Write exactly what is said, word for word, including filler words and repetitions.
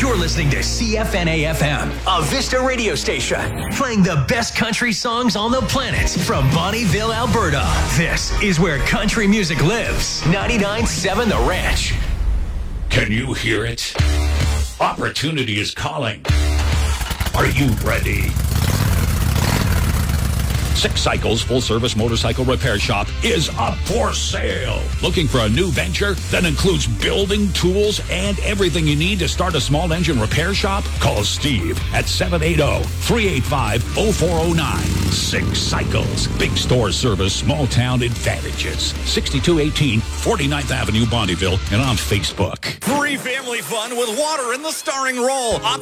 You're listening to C F N A F M, a Vista radio station, playing the best country songs on the planet from Bonnyville, Alberta. This is where country music lives. ninety-nine point seven The Ranch. Can you hear it? Opportunity is calling. Are you ready? Six Cycles full-service motorcycle repair shop is up for sale. Looking for a new venture that includes building, tools, and everything you need to start a small engine repair shop? Call Steve at seven eight zero, three eight five, zero four zero nine. Six Cycles. Big store service, small town advantages. sixty-two eighteen forty-ninth Avenue, Bonnyville, and on Facebook. Free family fun with water in the starring role. Opt